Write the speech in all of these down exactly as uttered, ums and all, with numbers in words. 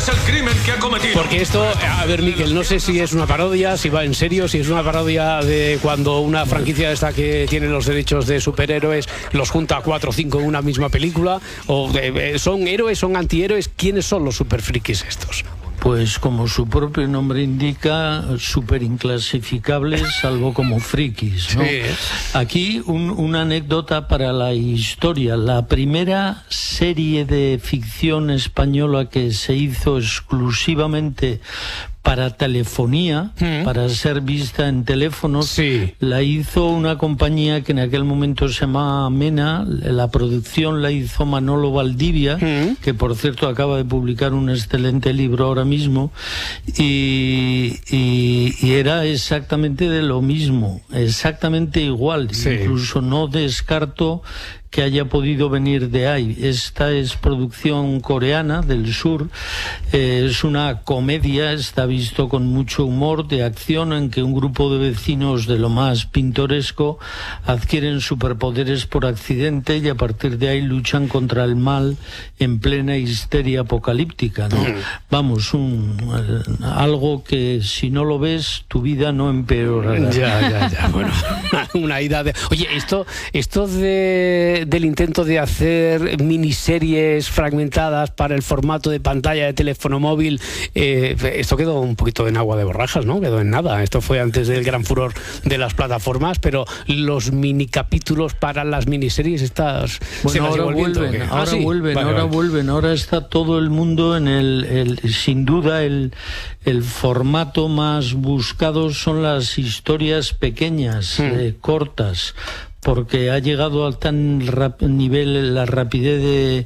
es el crimen que ha cometido. Porque esto, a ver, Miquel, no sé si es una parodia, si va en serio, si es una parodia de cuando una franquicia esta que tiene los derechos de superhéroes los junta a cuatro o cinco en una misma película, o eh, son héroes, son antihéroes. ¿Quiénes son los superfrikis estos? Pues como su propio nombre indica, súper inclasificables, salvo como frikis, ¿no? Sí. Aquí un, una anécdota para la historia. La primera serie de ficción española que se hizo exclusivamente para telefonía, mm. para ser vista en teléfonos, sí. la hizo una compañía que en aquel momento se llamaba Mena. La producción la hizo Manolo Valdivia, mm. que por cierto acaba de publicar un excelente libro ahora mismo, y, y, y era exactamente de lo mismo, exactamente igual, sí. incluso no descarto que haya podido venir de ahí. Esta es producción coreana del sur, eh, es una comedia, está visto con mucho humor de acción, en que un grupo de vecinos de lo más pintoresco adquieren superpoderes por accidente y a partir de ahí luchan contra el mal en plena histeria apocalíptica, ¿no? Mm. Vamos, un, eh, algo que si no lo ves, tu vida no empeorará. Ya, ya, ya, bueno, una ida de... Oye, esto, esto de... del intento de hacer miniseries fragmentadas para el formato de pantalla de teléfono móvil, eh, esto quedó un poquito en agua de borrajas, ¿no? Quedó en nada. Esto fue antes del gran furor de las plataformas, pero los mini capítulos para las miniseries estas bueno, se ahora vuelven, ahora ah, sí. vuelven, vale, ahora vale. vuelven, ahora está todo el mundo en el, el sin duda el, el formato más buscado son las historias pequeñas, hmm. eh, cortas, porque ha llegado al tan rap nivel la rapidez de,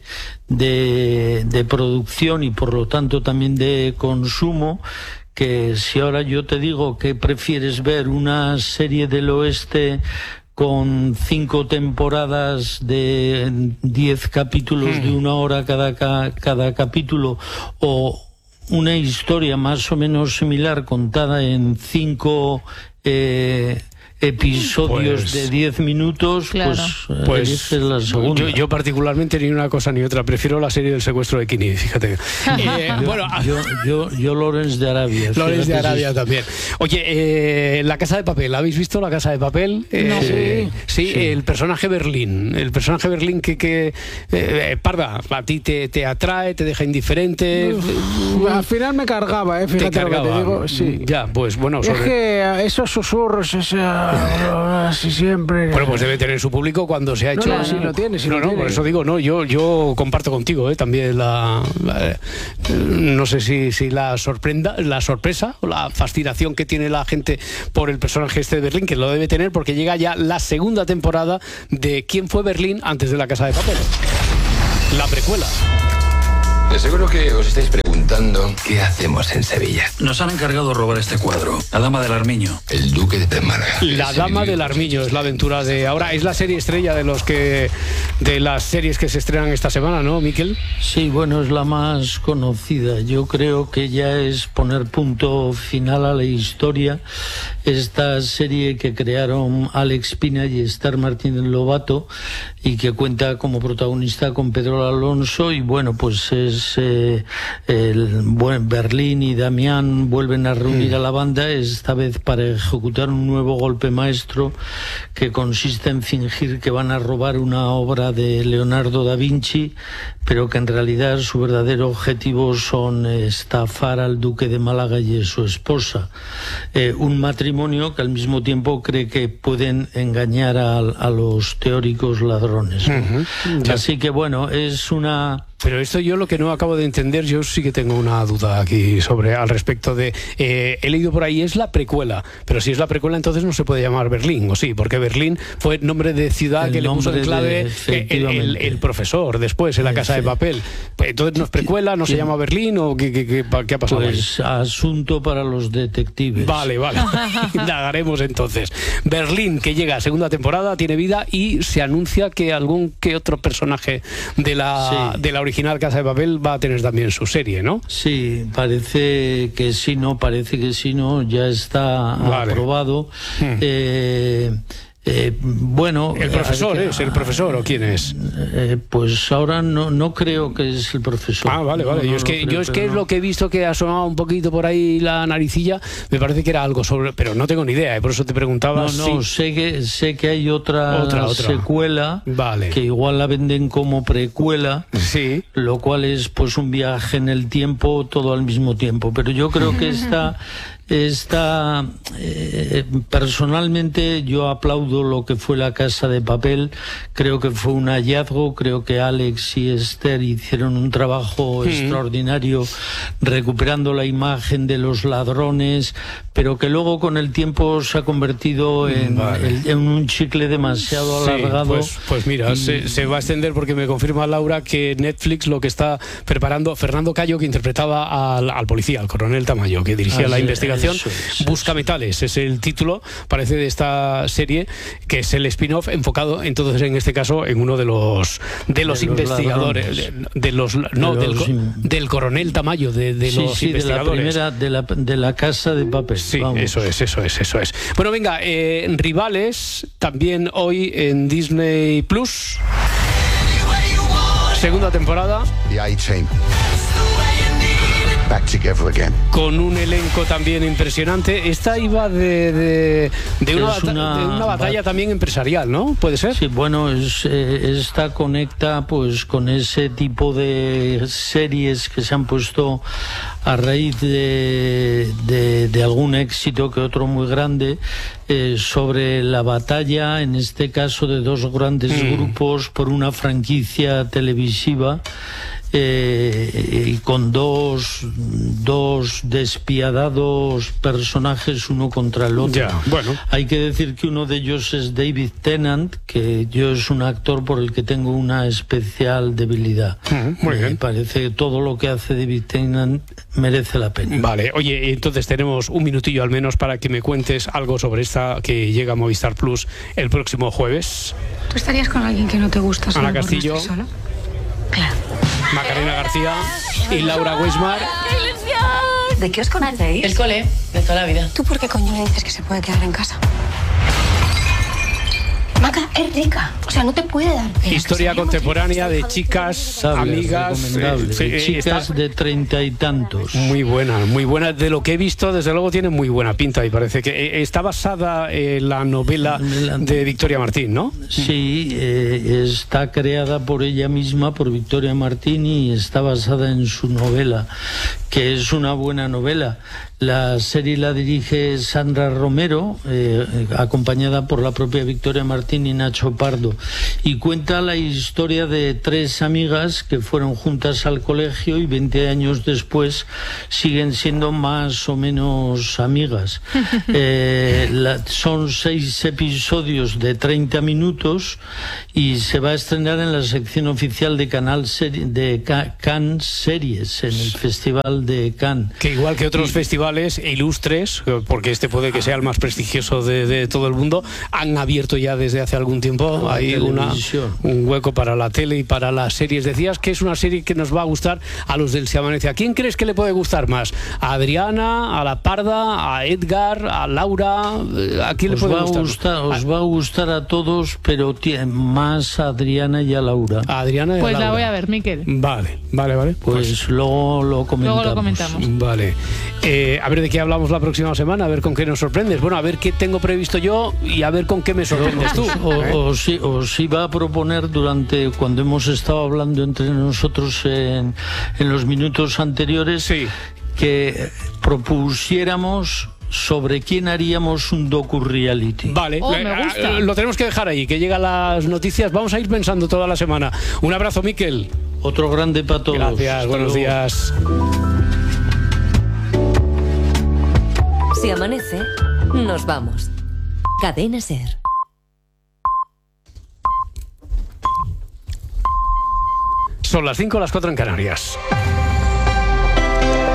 de, de producción y por lo tanto también de consumo, que si ahora yo te digo que prefieres ver una serie del oeste con cinco temporadas de diez capítulos hmm. de una hora cada, cada capítulo, o una historia más o menos similar contada en cinco eh, episodios pues, de diez minutos, claro. pues, pues es la segunda. Yo, yo particularmente ni una cosa ni otra, prefiero la serie del secuestro de Kini, fíjate. eh, yo, bueno, yo, yo, yo Lawrence de Arabia. Lawrence de Arabia también. Oye, eh, La Casa de Papel, ¿habéis visto La Casa de Papel? Eh, no. sí. Sí, sí, el personaje Berlín, el personaje Berlín que, que eh, Parda, a ti te, te atrae, te deja indiferente. Uf, al final me cargaba, eh, fíjate lo que te digo. Sí. Ya, pues bueno. Sobre... Es que esos susurros, esa... así siempre. Bueno, pues debe tener su público cuando se ha hecho. No, no, sí lo tiene, sí no, lo no, tiene. Por eso digo, no, yo, yo comparto contigo, eh, también la, la no sé si, si la sorprenda, la sorpresa o la fascinación que tiene la gente por el personaje este de Berlín, que lo debe tener porque llega ya la segunda temporada de ¿Quién fue Berlín antes de La Casa de Papel? La precuela. De seguro que os estáis preguntando qué hacemos en Sevilla. Nos han encargado de robar este cuadro, La Dama del Armiño. El Duque de Málaga. La Dama del Armiño es la aventura de ahora, es la serie estrella de los que de las series que se estrenan esta semana, ¿no, Miquel? Sí, bueno, es la más conocida. Yo creo que ya es poner punto final a la historia. Esta serie que crearon Alex Pina y Esther Martínez Lobato y que cuenta como protagonista con Pedro Alonso, y bueno, pues es Eh, el buen Berlín y Damián vuelven a reunir mm. a la banda, esta vez para ejecutar un nuevo golpe maestro que consiste en fingir que van a robar una obra de Leonardo da Vinci, pero que en realidad su verdadero objetivo son estafar al duque de Málaga y a su esposa, eh, un matrimonio que al mismo tiempo cree que pueden engañar a, a los teóricos ladrones, ¿no? Uh-huh. Así que bueno, es una... Pero esto yo lo que no acabo de entender, yo sí que tengo una duda aquí sobre al respecto de... Eh, he leído por ahí, es la precuela, pero si es la precuela entonces no se puede llamar Berlín, ¿o sí? Porque Berlín fue nombre de ciudad el que le puso en clave de, el, el, el profesor después en La Casa de Papel. Entonces no es precuela, no se llama Berlín, ¿o qué, qué, qué, qué ha pasado? Pues ahí? Asunto para los detectives. Vale, vale. Indagaremos entonces. Berlín, que llega a segunda temporada, tiene vida y se anuncia que algún que otro personaje de la, sí. de la original Casa de Papel va a tener también su serie, ¿no? Sí, parece que sí, no, parece que sí, no, ya está vale. aprobado. Hmm. Eh, Eh, bueno, el profesor eh, es el profesor o quién es. Eh, pues ahora no no creo que es el profesor. Ah, vale, vale. No, yo no es que creo, yo es que no. es lo que he visto que ha sonado un poquito por ahí la naricilla. Me parece que era algo sobre, pero no tengo ni idea. ¿eh? Por eso te preguntaba. No, no. Si... Sé que sé que hay otra, otra, otra. secuela. Vale. Que igual la venden como precuela. Sí. Lo cual es pues un viaje en el tiempo todo al mismo tiempo. Pero yo creo que esta Esta, eh, personalmente yo aplaudo lo que fue La Casa de Papel, creo que fue un hallazgo, creo que Alex y Esther hicieron un trabajo mm. extraordinario recuperando la imagen de los ladrones, pero que luego con el tiempo se ha convertido en, vale. en, en un chicle demasiado sí, alargado. Pues, pues mira, y... se, se va a extender porque me confirma Laura que Netflix lo que está preparando, Fernando Cayo, que interpretaba al, al policía, al coronel Tamayo, que dirigía ah, la sí, investigación. Eso es, Busca Metales, es el título, parece, de esta serie, que es el spin-off enfocado, entonces en este caso, en uno de los de los, de los investigadores, de, de los no de los, del, del coronel Tamayo, de, de sí, los sí, investigadores. De la primera, de la, de la Casa de Papel. Sí, vamos. eso es, eso es, eso es. Bueno, venga, eh, Rivales, también hoy en Disney Plus. Segunda temporada. The A-Team. Back together again. Con un elenco también impresionante. Esta iba de, de, de, una, bata una, de una batalla bat también empresarial, ¿no? ¿Puede ser? Sí, bueno, es, eh, esta conecta pues con ese tipo de series que se han puesto a raíz de, de, de algún éxito que otro muy grande, eh, sobre la batalla, en este caso de dos grandes mm. grupos por una franquicia televisiva. Eh, y con dos, dos despiadados personajes uno contra el otro. Ya, bueno. Hay que decir que uno de ellos es David Tennant, que yo es un actor por el que tengo una especial debilidad. Mm, muy bien. Me parece que todo lo que hace David Tennant merece la pena. Vale, oye, entonces tenemos un minutillo al menos para que me cuentes algo sobre esta que llega a Movistar Plus el próximo jueves. ¿Tú estarías con alguien que no te gusta solo Ana Castillo, por no estar sola? Claro. Macarena García y Laura Weismar. ¿De qué os conocéis? El cole, de toda la vida. ¿Tú por qué coño le dices que se puede quedar en casa? Maca es rica, o sea, no te puede dar pena. Historia contemporánea de chicas, Sabias, amigas, eh, eh, chicas está... de treinta y tantos. Muy buena, muy buena. De lo que he visto, desde luego tiene muy buena pinta y parece que está basada en la novela de Victoria Martín, ¿no? Sí, eh, está creada por ella misma, por Victoria Martín, y está basada en su novela, que es una buena novela. La serie la dirige Sandra Romero, eh, acompañada por la propia Victoria Martín y Nacho Pardo, y cuenta la historia de tres amigas que fueron juntas al colegio y veinte años después siguen siendo más o menos amigas. Eh, la, son seis episodios de treinta minutos y se va a estrenar en la sección oficial de Canal Seri de Cannes Series, en el Festival de Cannes. Que igual que otros y, festivales ilustres, porque este puede que sea el más prestigioso de, de todo el mundo, han abierto ya desde hace algún tiempo ahí una, un hueco para la tele y para las series. Decías que es una serie que nos va a gustar a los del Se Amanece. ¿A quién crees que le puede gustar más? ¿A Adriana, a la Parda, a Edgar, a Laura? ¿A quién os le puede va gustar? A gustar os va a gustar a todos, pero más a Adriana y a Laura. A Adriana y pues a Laura. La voy a ver, Miquel. Vale, vale, vale. Pues, pues luego lo comentamos. Luego lo comentamos. Vale. Eh, a ver de qué hablamos la próxima semana, a ver con qué nos sorprendes. Bueno, a ver qué tengo previsto yo y a ver con qué me sorprendes tú. O, ¿eh? os, os iba a proponer, durante cuando hemos estado hablando entre nosotros en, en los minutos anteriores, sí, que propusiéramos sobre quién haríamos un docu-reality. Vale, oh, me gusta. Lo tenemos que dejar ahí, que llegan las noticias. Vamos a ir pensando toda la semana. Un abrazo, Miquel. Otro grande para todos. Gracias, Hasta buenos luego. días. Si amanece, nos vamos. Cadena SER. Son las cinco, las cuatro en Canarias.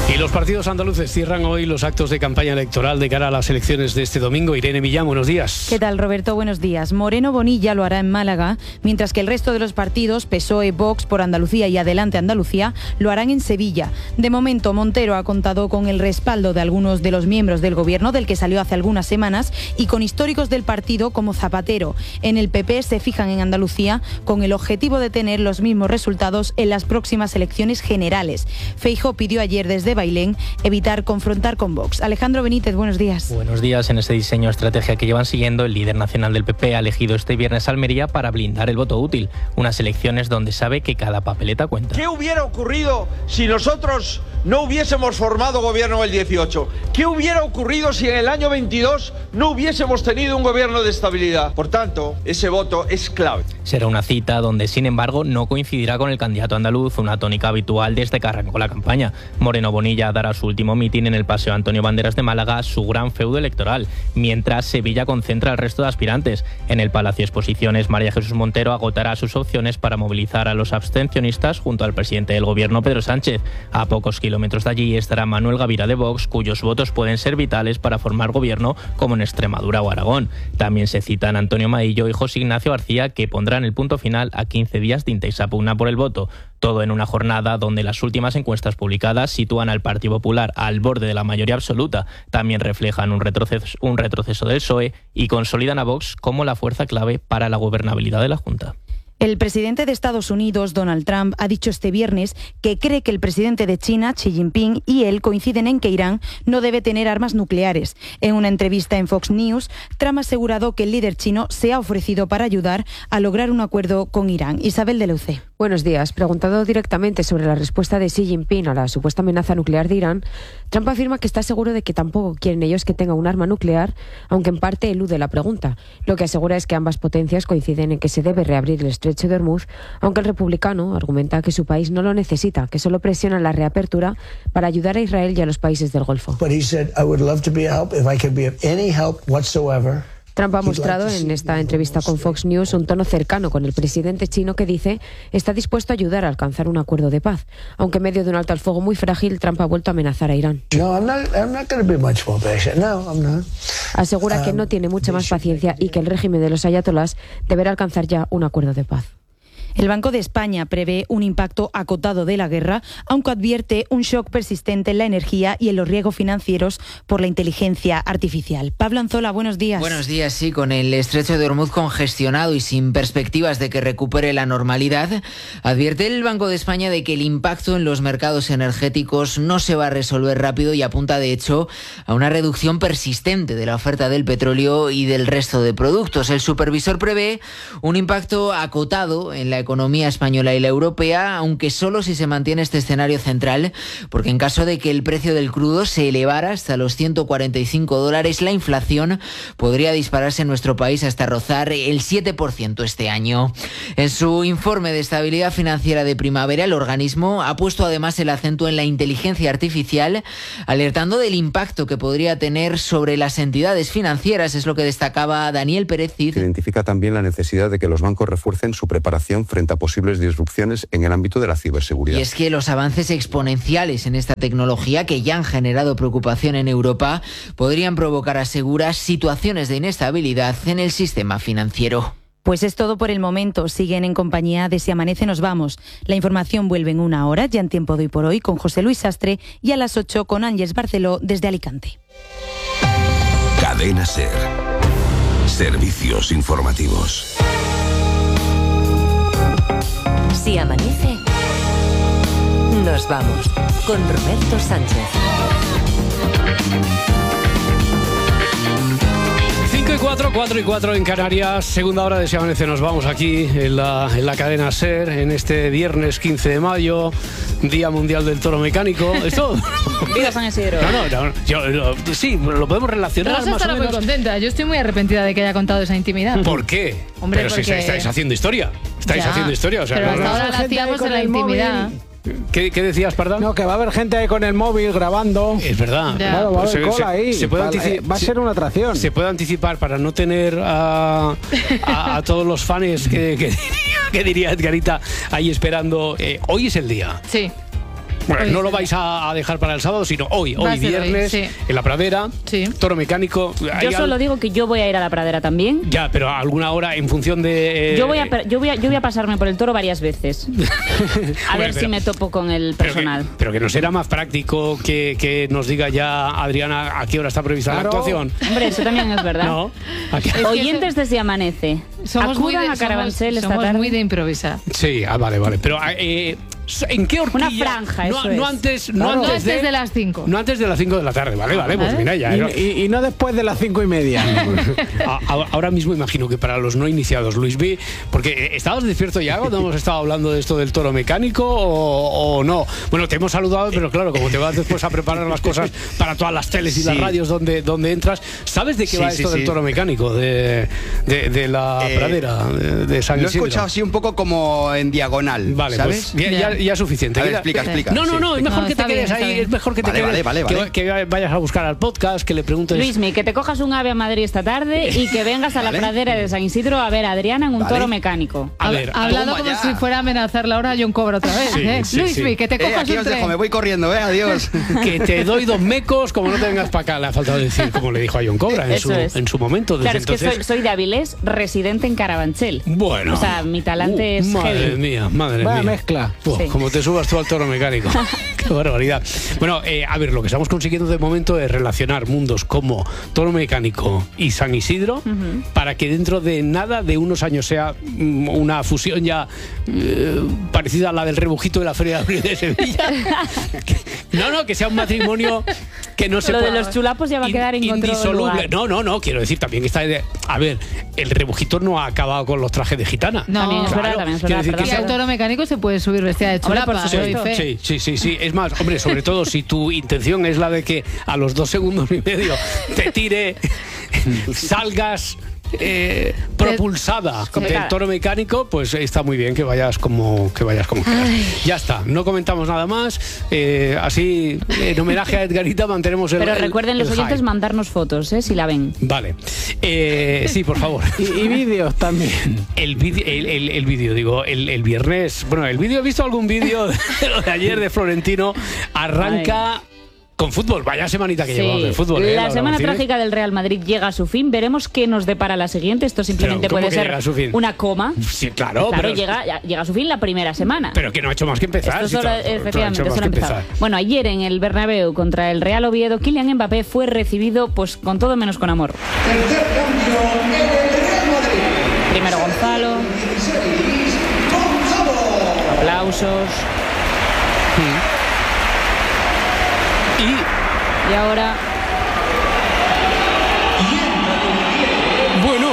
Y los partidos andaluces cierran hoy los actos de campaña electoral de cara a las elecciones de este domingo. Irene Millán, buenos días. ¿Qué tal, Roberto? Buenos días. Moreno Bonilla lo hará en Málaga, mientras que el resto de los partidos, P S O E, Vox por Andalucía y Adelante Andalucía, lo harán en Sevilla. De momento, Montero ha contado con el respaldo de algunos de los miembros del gobierno, del que salió hace algunas semanas, y con históricos del partido como Zapatero. En el P P se fijan en Andalucía con el objetivo de tener los mismos resultados en las próximas elecciones generales. Feijóo pidió ayer desde Bailén evitar confrontar con Vox. Alejandro Benítez, buenos días. Buenos días. En ese diseño de estrategia que llevan siguiendo, el líder nacional del P P ha elegido este viernes Almería para blindar el voto útil, unas elecciones donde sabe que cada papeleta cuenta. ¿Qué hubiera ocurrido si nosotros no hubiésemos formado gobierno en el dieciocho? ¿Qué hubiera ocurrido si en el año veintidós no hubiésemos tenido un gobierno de estabilidad? Por tanto, ese voto es clave. Será una cita donde, sin embargo, no coincidirá con el candidato andaluz, una tónica habitual desde que arrancó la campaña. Moreno Bonilla dará su último mitin en el Paseo Antonio Banderas de Málaga, su gran feudo electoral, mientras Sevilla concentra al resto de aspirantes. En el Palacio Exposiciones, María Jesús Montero agotará sus opciones para movilizar a los abstencionistas junto al presidente del gobierno, Pedro Sánchez. A pocos kilómetros de allí estará Manuel Gavira de Vox, cuyos votos pueden ser vitales para formar gobierno como en Extremadura o Aragón. También se citan Antonio Maillo y José Ignacio García, que pondrán el punto final a quince días de intensa pugna por el voto. Todo en una jornada donde las últimas encuestas publicadas sitúan al Partido Popular al borde de la mayoría absoluta. También reflejan un retroceso, un retroceso del P S O E y consolidan a Vox como la fuerza clave para la gobernabilidad de la Junta. El presidente de Estados Unidos, Donald Trump, ha dicho este viernes que cree que el presidente de China, Xi Jinping, y él coinciden en que Irán no debe tener armas nucleares. En una entrevista en Fox News, Trump ha asegurado que el líder chino se ha ofrecido para ayudar a lograr un acuerdo con Irán. Isabel de Leucé. Buenos días. Preguntado directamente sobre la respuesta de Xi Jinping a la supuesta amenaza nuclear de Irán, Trump afirma que está seguro de que tampoco quieren ellos que tenga un arma nuclear, aunque en parte elude la pregunta. Lo que asegura es que ambas potencias coinciden en que se debe reabrir el estrecho de Hormuz, aunque el republicano argumenta que su país no lo necesita, que solo presiona la reapertura para ayudar a Israel y a los países del Golfo. Trump ha mostrado en esta entrevista con Fox News un tono cercano con el presidente chino, que dice está dispuesto a ayudar a alcanzar un acuerdo de paz. Aunque en medio de un alto al fuego muy frágil, Trump ha vuelto a amenazar a Irán. Asegura que no tiene mucha más paciencia y que el régimen de los ayatolás deberá alcanzar ya un acuerdo de paz. El Banco de España prevé un impacto acotado de la guerra, aunque advierte un shock persistente en la energía y en los riesgos financieros por la inteligencia artificial. Pablo Anzola, buenos días. Buenos días, sí, con el estrecho de Hormuz congestionado y sin perspectivas de que recupere la normalidad, advierte el Banco de España de que el impacto en los mercados energéticos no se va a resolver rápido y apunta, de hecho, a una reducción persistente de la oferta del petróleo y del resto de productos. El supervisor prevé un impacto acotado en la economía española y la europea, aunque solo si se mantiene este escenario central, porque en caso de que el precio del crudo se elevara hasta los ciento cuarenta y cinco dólares, la inflación podría dispararse en nuestro país hasta rozar el siete por ciento este año. En su informe de estabilidad financiera de primavera, el organismo ha puesto además el acento en la inteligencia artificial, alertando del impacto que podría tener sobre las entidades financieras. Es lo que destacaba Daniel Pérez Cid. Identifica también la necesidad de que los bancos refuercen su preparación frente a posibles disrupciones en el ámbito de la ciberseguridad. Y es que los avances exponenciales en esta tecnología, que ya han generado preocupación en Europa, podrían provocar, asegura, situaciones de inestabilidad en el sistema financiero. Pues es todo por el momento. Siguen en compañía de Si Amanece Nos Vamos. La información vuelve en una hora, ya en Tiempo de Hoy por Hoy, con José Luis Sastre, y a las ocho con Ángeles Barceló desde Alicante. Cadena SER. Servicios informativos. Si amanece, nos vamos con Roberto Sánchez. cinco y cuatro, cuatro y cuatro en Canarias, segunda hora de Si Amanece. Nos vamos aquí en la, en la cadena SER en este viernes quince de mayo, Día Mundial del Toro Mecánico. ¿Esto? Viva San Isidro. No, no, no yo, lo, sí, lo podemos relacionar. Rosa más estará o menos. muy contenta. Yo estoy muy arrepentida de que haya contado esa intimidad. ¿Por qué? Hombre, pero porque... si estáis haciendo historia. Estáis ya, haciendo historia. O sea, pero hasta no, ahora la hacíamos en la intimidad. ¿Qué, ¿Qué decías, perdón? No, que va a haber gente ahí con el móvil grabando. Es verdad. Claro, va a haber cola ahí. Se puede eh, va a ser una atracción. Se puede anticipar para no tener a, a, a todos los fans que, que, que diría Edgarita ahí esperando. Eh, hoy es el día. Sí. Bueno, Hoy no lo será. vais a, a dejar para el sábado, sino hoy, Va a hoy ser hoy, viernes, sí. en la pradera, Sí. toro mecánico. ¿Hay Yo al- solo digo que yo voy a ir a la pradera también. Ya, pero a alguna hora en función de... eh, Yo voy, a, per- yo, voy a, yo voy a pasarme por el toro varias veces. A Hombre, ver si pero- me topo con el Pero que, personal. pero que no será más práctico que, que nos diga ya Adriana a qué hora está prevista Claro. la actuación. Hombre, eso también es verdad. No. ¿A qué- Oyentes de Si Amanece, Somos muy acudan de, a Carabanchel somos, esta somos tarde. muy de improvisar. Sí, ah, vale, vale. Pero eh, ¿en qué horquilla? Una franja, no, eso no es. antes, no, No antes, antes de, de, las cinco. no antes de las cinco de la tarde, vale, vale, pues ¿Vale? mira ya. Y, y- y no después de las cinco y media. A- a- ahora mismo imagino que para los no iniciados, Luis B, porque ¿estabas despierto ya cuando hemos estado hablando de esto del toro mecánico o, o no? Bueno, te hemos saludado, pero claro, como te vas después a preparar las cosas para todas las teles y Sí. las radios donde, donde entras, ¿sabes de qué Sí, va sí, esto del sí. toro mecánico? De, de, de la Eh, pradera, de, de San Lo he Isidro. escuchado así un poco como en diagonal, Vale, ¿sabes? pues ya, ya, ya es suficiente. A ver, Queda- explica, explica. No, no, sí, no, es explica. mejor No, que te está bien, quedes está ahí, bien. es mejor que te Vale, quedes, vale, vale, que- vale. que vayas a buscar al podcast, que le preguntes... Luismi, que te cojas un ave a Madrid esta tarde y que vengas a la Vale. pradera de San Isidro a ver a Adriana en un Vale. toro mecánico. A ver, Ha hablado toma como ya. si fuera a amenazar la hora John Cobra otra vez. Sí, ¿eh? sí, Luismi, sí. que te Eh, cojas aquí un os tren. dejo, me voy corriendo, ¿eh? Adiós. que te doy dos mecos como no te vengas para acá, le ha faltado decir, como le dijo a John Cobra en, Eso su, es. en su momento. Desde Claro, es que entonces, soy, soy de Avilés, residente en Carabanchel. Bueno. O sea, mi talante es Madre heavy. mía, madre Vaya mía. mezcla. Uf, Sí. Como te subas tú al toro mecánico. Qué barbaridad. Bueno, eh, a ver, lo que estamos consiguiendo de momento es relacionar mundos como toro mecánico y San Isidro para que dentro de nada, de unos años, sea mm, una fusión ya eh, parecida a la del rebujito de la Feria de Abril de Sevilla. No, no, que sea un matrimonio que no se Lo de pueda- los chulapos ya va a quedar en otro indisoluble. lugar. No, no, no, quiero decir también que está de, a ver, el rebujito no ha acabado con los trajes de gitana. No, También es verdad, Claro, también es quiero verdad. decir que Y perdón, al sea- toro mecánico se puede subir vestida de Hombre, por chulapa. doy supuesto. fe. Sí, sí, sí, sí. Es más, hombre, sobre todo si tu intención es la de que a los dos segundos y medio te tire, salgas eh, propulsada Como del cada- toro mecánico, pues está muy bien que vayas como que vayas como quieras. Ya está, no comentamos nada más. Eh, así, en homenaje a Edgarita, mantenemos el. Pero el- recuerden los el oyentes hype. mandarnos fotos, ¿eh? Si la ven. Vale. Eh, sí, por favor. Y, y vídeos también. El vídeo, el, el, el vídeo, digo, el, el viernes. Bueno, el vídeo, he visto algún vídeo de lo de ayer de Florentino. Arranca con fútbol. Vaya semanita que Sí. llevamos de fútbol. ¿eh, La Laura semana Martínez? trágica del Real Madrid llega a su fin. Veremos qué nos depara la siguiente. Esto simplemente Pero, ¿cómo puede que llega a su ser fin? una coma. Sí, claro, Claro, pero, llega, ya- llega a su fin la primera semana. pero que no ha hecho más que empezar. Esto sí, solo, claro, no ha efectivamente, hecho más solo ha que empezado. empezar. Bueno, ayer en el Bernabéu contra el Real Oviedo, Kylian Mbappé fue recibido pues con todo menos con amor. Primero Gonzalo. Aplausos. Y Y ahora bueno,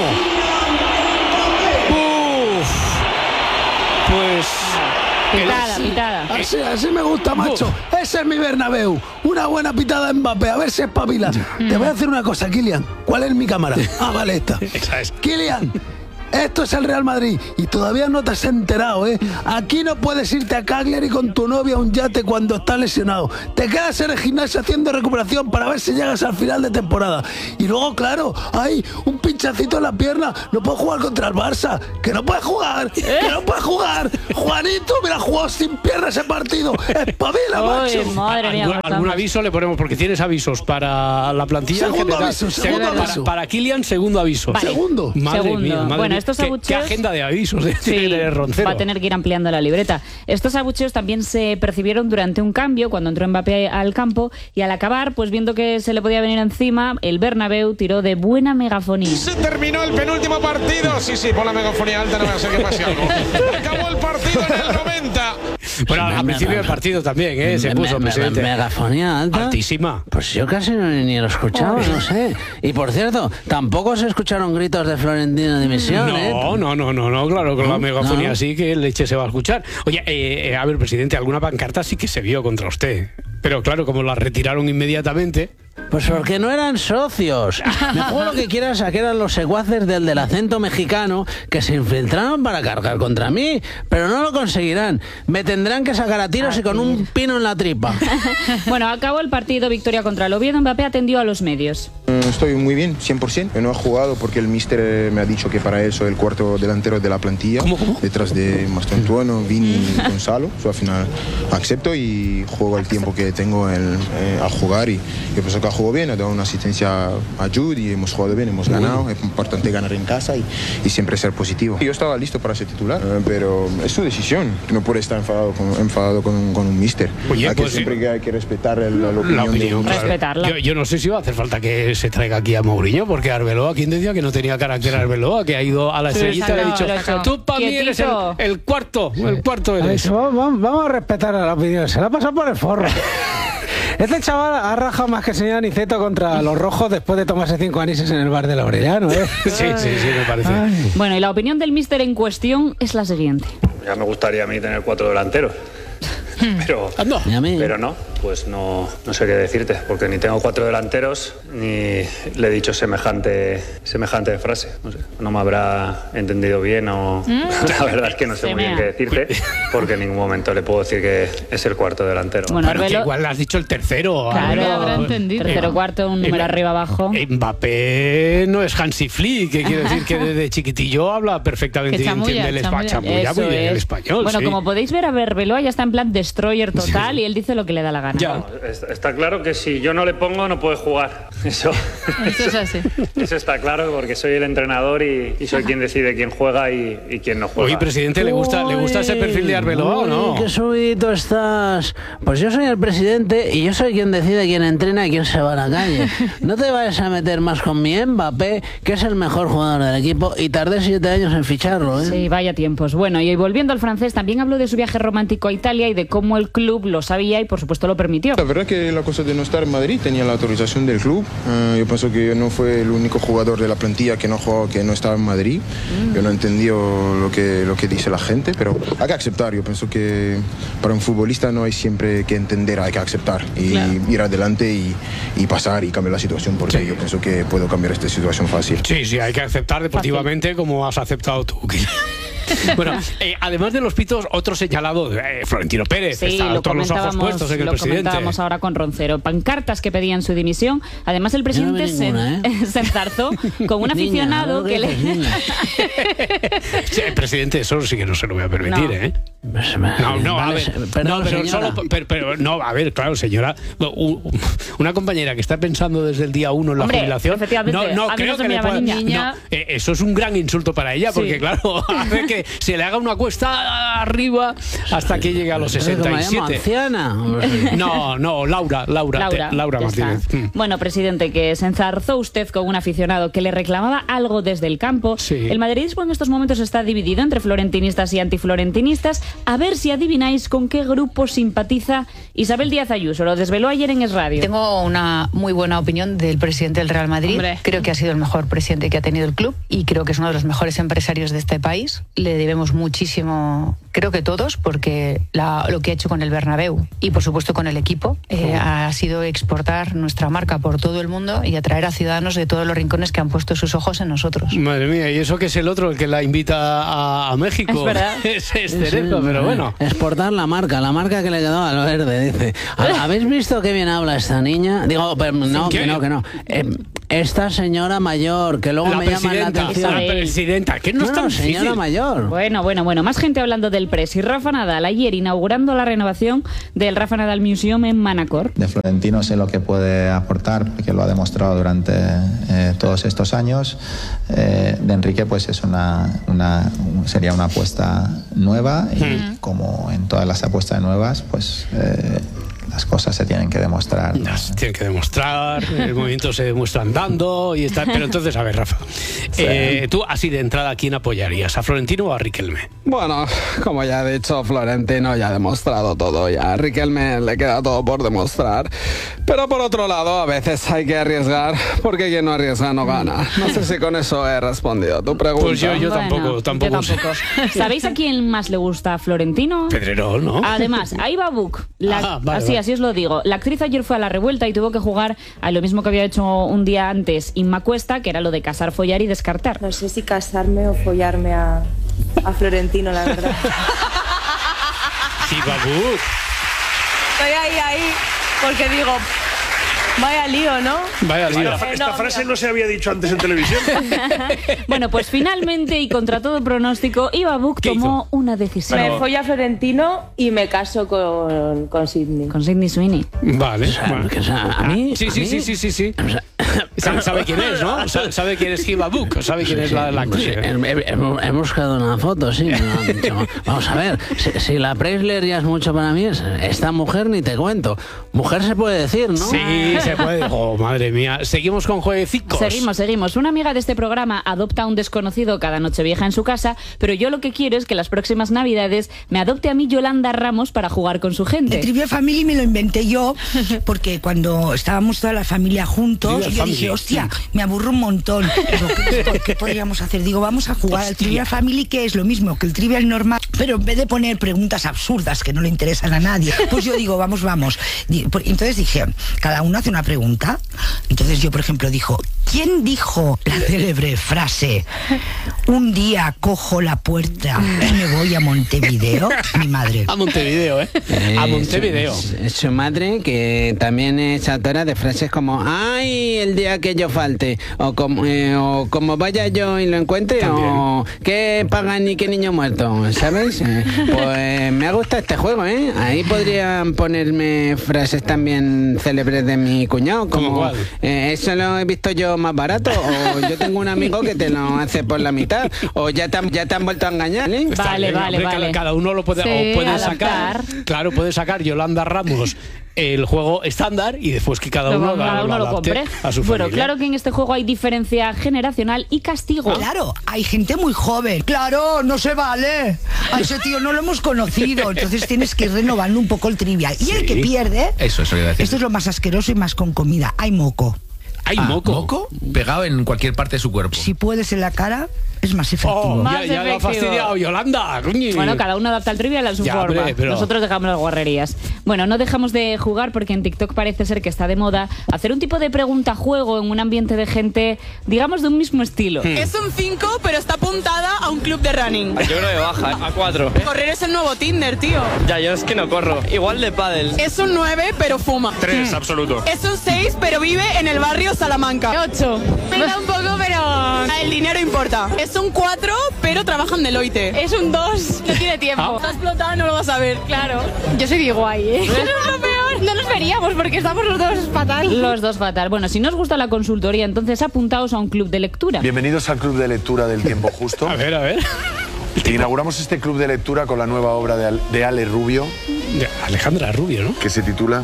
uf, pues pitada, pitada. Así, así me gusta, macho. Ese es mi Bernabéu. Una buena pitada de Mbappé. A ver si espabila. Te voy a decir una cosa, Kylian. ¿Cuál es mi cámara? Ah, vale, esta. Esa es. Kylian, esto es el Real Madrid y todavía no te has enterado, ¿eh? Aquí no puedes irte a Cagliari con tu novia a un yate cuando estás lesionado. Te quedas en el gimnasio haciendo recuperación para ver si llegas al final de temporada. Y luego, claro, hay un pinchacito en la pierna. No puedes jugar contra el Barça. Que no puedes jugar. Que no puedes jugar. Juanito, mira, jugó sin pierna ese partido. Espabila, Ay, macho. madre mía, ¿Algún, cómo algún estamos. aviso le ponemos? Porque tienes avisos para la plantilla en Segundo general. aviso, segundo para, aviso. Para Kylian, segundo aviso. Vale. Segundo. Madre Segundo. mía, madre Bueno, mía. estos ¿Qué, qué abucheos- agenda de avisos de, Sí, de Roncero? va a tener que ir ampliando la libreta. Estos abucheos también se percibieron durante un cambio cuando entró Mbappé al campo y al acabar, pues viendo que se le podía venir encima, el Bernabéu tiró de buena megafonía. Se terminó el penúltimo partido. Sí, sí, pon la megafonía alta, no voy a hacer que pase algo. Acabó el partido en el noventa. Bueno, al principio del partido también, ¿eh? Se Me- puso me- presidente. me- megafonía alta. Altísima. Pues yo casi no, ni lo escuchaba, no sé. Y por cierto, tampoco se escucharon gritos de Florentino de dimisión, ¿eh? No, no, no, no, no, claro, con la No, megafonía no. así que leche se va a escuchar. Oye, eh, eh, a ver, presidente, alguna pancarta sí que se vio contra usted. Pero claro, como la retiraron inmediatamente. Pues porque no eran socios. Me juego lo que quieras a que eran los secuaces del del acento mexicano que se infiltraron para cargar contra mí, pero no lo conseguirán. Me tendrán que sacar a tiros y con un pino en la tripa. Bueno, acabó el partido, victoria contra el Oviedo. Mbappé atendió a los medios. Estoy muy bien, cien por ciento. No he jugado porque el míster eh, me ha dicho que para él soy el cuarto delantero de la plantilla. ¿Cómo, cómo? Detrás de Mastantuono, Vini y Gonzalo. So, al final acepto y juego el tiempo que tengo en, eh, a jugar y yo pienso que juego bien, he dado una asistencia a Jude y hemos jugado bien, hemos ganado, es importante ganar en casa y, y siempre ser positivo. Yo estaba listo para ser titular, eh, pero es su decisión, no puede estar enfadado con, enfadado con, con un míster. Oye, hay pues, que, siempre que hay que respetar el, la opinión, la opinión de... claro. Respetarla. Yo, yo no sé si va a hacer falta que se traiga aquí a Mourinho, porque Arbeloa, ¿quién decía que no tenía carácter Arbeloa? Que ha ido a la Sí, estrellita y le ha dicho, sacado. tú para mí eres el, el cuarto, el cuarto eres. Ay, vamos, vamos- vamos a respetar a la opinión, se la ha pasado por el forro. Este chaval ha rajado más que el señor Aniceto contra los rojos después de tomarse cinco anises en el bar del Aureliano, ¿eh? Sí, sí, sí, me parece. Ay. Bueno, y la opinión del míster en cuestión es la siguiente. Ya me gustaría a mí tener cuatro delanteros. Pero, no. pero no, pues no, no sé qué decirte, porque ni tengo cuatro delanteros ni le he dicho semejante, semejante frase. No sé, no me habrá entendido bien o la verdad es que no sé muy bien qué decirte, porque en ningún momento le puedo decir que es el cuarto delantero. Bueno, Bueno, que Arbelo- igual le has dicho el tercero. Claro, Arbeloa. habrá entendido. Tercero, cuarto, un número arriba, abajo. Mbappé no es Hansi Flick, que quiere decir que desde chiquitillo habla perfectamente Que y chamulla, entiende el español. chamulla. Chamulla muy Eso bien el es. español. Bueno, sí. como podéis ver, a Arbeloa ya está en plan destroyer total y él dice lo que le da la gana. No, está, está claro que si yo no le pongo no puede jugar. Eso, Eso es así. eso está claro porque soy el entrenador y, y soy quien decide quién juega y, y quién no juega. Oye, presidente, ¿le gusta, ¿le gusta ese perfil de Arbeloa o no? Uy, qué subidito estás. Pues yo soy el presidente y yo soy quien decide quién entrena y quién se va a la calle. No te vayas a meter más con mi Mbappé, que es el mejor jugador del equipo, y tardé siete años en ficharlo, ¿eh? Sí, vaya tiempos. Bueno, y volviendo al francés, también habló de su viaje romántico a Italia y de cómo el club lo sabía y por supuesto lo permitió. La verdad que la cosa de no estar en Madrid tenía la autorización del club. Eh, yo pienso que no fue el único jugador de la plantilla que no jugó, que no estaba en Madrid. Yo no entendí lo que, lo que dice la gente, pero hay que aceptar. Yo pienso que para un futbolista no hay siempre que entender, hay que aceptar y Claro. ir adelante y, y pasar y cambiar la situación, porque yo pienso que puedo cambiar esta situación fácil. Sí, sí, hay que aceptar deportivamente como has aceptado tú. Bueno, eh, además de los pitos, otro señalado, eh, Florentino Pérez, Sí, está lo todos los ojos comentábamos, puestos en el lo presidente. comentábamos ahora con Roncero. Pancartas que pedían su dimisión. Además, el presidente vi ninguna, se, se enzarzó con un Niña, aficionado ¿no? que le... Sí, el presidente, eso sí que no se lo voy a permitir, No. ¿eh? No, no, a Vale, ver, perdón, no, pero señora. solo, pero, pero, no, a ver, claro, señora, u- u- una compañera que está pensando desde el día uno en la Hombre, jubilación, efectivamente, no, no a mí creo no se que me le llama pueda, niña. no, Niña. eh, eso es un gran insulto para ella, porque Sí. claro, hace que se le haga una cuesta arriba hasta que llegue a los Pero que sesenta y me llamo siete. anciana. No, no, Laura, Laura, Laura, te- Laura ya Martínez. está. Mm. Bueno, presidente, que se enzarzó usted con un aficionado que le reclamaba algo desde el campo. Sí. El madridismo en estos momentos está dividido entre florentinistas y antiflorentinistas. A ver si adivináis con qué grupo simpatiza Isabel Díaz Ayuso. Lo desveló ayer en Es Radio. Tengo una muy buena opinión del presidente del Real Madrid. Hombre. Creo que ha sido el mejor presidente que ha tenido el club y creo que es uno de los mejores empresarios de este país. Le debemos muchísimo, creo que todos, porque la- lo que ha hecho con el Bernabéu y por supuesto con el equipo eh, ha sido exportar nuestra marca por todo el mundo y atraer a ciudadanos de todos los rincones que han puesto sus ojos en nosotros. Madre mía, y eso que es el otro el que la invita a, a México. Es verdad. es, es Cerezo, pero bueno. Exportar la marca, la marca que le quedó al verde, dice. "¿Ha- ¿Habéis visto qué bien habla esta niña? Digo, pero no, ¿Qué? que no, que no. Eh, esta señora mayor, que luego La me llama la presidenta, atención. la presidenta, que no, No, es tan no, señora difícil. mayor. Bueno, bueno, bueno. Más gente hablando del Press. Y Rafa Nadal ayer inaugurando la renovación del Rafa Nadal Museum en Manacor. De Florentino sé lo que puede aportar, porque lo ha demostrado durante eh, todos estos años. Eh, de Enrique, pues es una, una sería una apuesta nueva y Mm. como en todas las apuestas nuevas, pues eh, las cosas se tienen que demostrar. Las tienen que demostrar, el movimiento se demuestra andando y está. Pero entonces, a ver, Rafa, eh, tú así de entrada, ¿a quién apoyarías? ¿A Florentino o a Riquelme? Bueno, como ya he dicho, Florentino ya ha demostrado todo, ya a Riquelme le queda todo por demostrar. Pero por otro lado, a veces hay que arriesgar, porque quien no arriesga no gana. No sé si con eso he respondido a tu pregunta. Pues yo, yo Bueno, tampoco, tampoco. yo tampoco. ¿Sabéis a quién más le gusta a Florentino? Pedrerol, ¿no? Además, Aiba Buch, la- Ah, vale, así, vale. así os lo digo. La actriz ayer fue a la revuelta y tuvo que jugar a lo mismo que había hecho un día antes Inma Cuesta, que era lo de casar, follar y descartar. No sé si casarme o follarme a, a Florentino, la verdad. Sí, Babu. Estoy ahí, ahí, porque digo, Vaya lío, ¿no? Vaya lío. Esta, esta frase no se había dicho antes en televisión. Bueno, pues finalmente y contra todo pronóstico, Iva Buck tomó una decisión. Me follo a Florentino y me caso con, con Sidney. Con Sidney Sweeney. Vale. O sea, bueno. que, o sea, a mí, Sí, a sí, mí- sí, sí, sí, sí. Sabe, sabe quién es, ¿no? Sabe, sabe quién es Iva Buck, sabe quién es la, la Pues sí, actriz. he, he- he- he buscado una foto, sí. me lo han dicho. Vamos a ver, si, si la Preisler ya es mucho para mí, es- esta mujer ni te cuento. Mujer se puede decir, ¿no? Sí, se puede. Oh, madre mía. Seguimos con jueguecicos. Seguimos, seguimos. Una amiga de este programa adopta a un desconocido cada Nochevieja en su casa, pero yo lo que quiero es que las próximas Navidades me adopte a mí Yolanda Ramos para jugar con su gente. El Trivial Family me lo inventé yo porque cuando estábamos toda la familia juntos, Trivial yo Family. dije, hostia, me aburro un montón. Digo, ¿qué, qué podríamos hacer? Digo, vamos a jugar al Trivial Family, que es lo mismo que el Trivial normal, pero en vez de poner preguntas absurdas que no le interesan a nadie, pues yo digo, vamos, vamos. Di- por- Entonces dije, cada uno hace una pregunta. Entonces yo, por ejemplo, dijo, ¿quién dijo la célebre frase, un día cojo la puerta y me voy a Montevideo? Mi madre. A Montevideo, ¿eh? A Montevideo. Es, es su madre, que también es autora de frases como ¡ay, el día que yo falte! O como, eh, o como vaya yo y lo encuentre, También. o ¿qué pagan y qué niño muerto? ¿Sabes? Eh, pues me ha gustado este juego, ¿eh? Ahí podrían ponerme frases también célebres de mi cuñado, ¿Cómo como cuál? eh, eso lo he visto yo más barato, o yo tengo un amigo que te lo hace por la mitad, o ya te han, ya te han vuelto a engañar, ¿eh? Está Vale, bien, vale, hombre, vale. Cada, cada uno lo puede, Sí, o puede adaptar. sacar. Claro, puede sacar Yolanda Ramos el juego estándar y después que cada uno, Cada uno lo adapte compre. a su Bueno, familia. claro que en este juego hay diferencia generacional y castigo. Claro, hay gente muy joven. Claro, no se vale. A ese tío no lo hemos conocido. Entonces tienes que ir renovando un poco el trivial. Y el que pierde, Eso, eso iba a decir. esto es lo más asqueroso y más con comida. Hay moco. Hay Ah, moco. moco pegado en cualquier parte de su cuerpo. Si puedes en la cara, es más efectivo. Oh, Más ya, ya lo ha efectivo. fastidiado Yolanda. coño. Bueno, cada uno adapta el trivial a su Ya, forma. hombre, pero- Nosotros dejamos las guarrerías. Bueno, no dejamos de jugar porque en TikTok parece ser que está de moda hacer un tipo de pregunta-juego en un ambiente de gente, digamos, de un mismo estilo. Es un cinco, pero está apuntada a un club de running. Yo creo que baja, a cuatro. Correr es el nuevo Tinder, tío. Ya, yo es que no corro. Igual de pádel. Es un nueve, pero fuma. Tres, absoluto. Es un seis, pero vive en el barrio Salamanca. ocho. Me da un poco, pero el dinero importa. Es un cuatro, pero trabaja en Deloitte. Es un dos, no tiene tiempo. Está explotado, no lo vas a ver. Claro. Yo soy de Iguay, ¿eh? Eso es lo peor. No nos veríamos porque estamos los dos fatal. Los dos fatal. Bueno, si no os gusta la consultoría, entonces apuntaos a un club de lectura. Bienvenidos al Club de Lectura del Tiempo Justo. A ver, a ver. Inauguramos este club de lectura con la nueva obra de, Al- de Ale Rubio. De Alejandra Rubio, ¿no? Que se titula